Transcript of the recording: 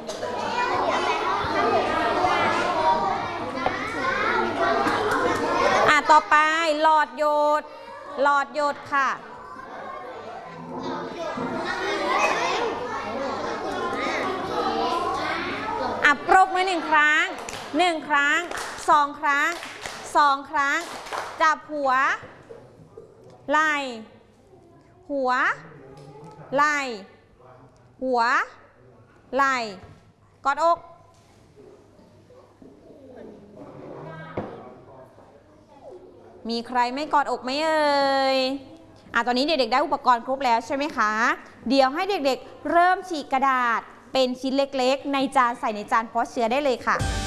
ต่อไปหลอดหยดหลอดหยดค่ะปรบมือ1 ครั้ง1 ครั้ง2 ครั้ง2 ครั้งจับหัวไหล่หัวไหล่หัวไหล่กอดอกมีใครไม่กอดอกไหมเอ่ยตอนนี้เด็กๆได้อุปกรณ์ครบแล้วใช่ไหมคะเดี๋ยวให้เด็กๆเริ่มฉีกกระดาษเป็นชิ้นเล็กๆในจานใส่ในจานเพาะเชื้อได้เลยค่ะ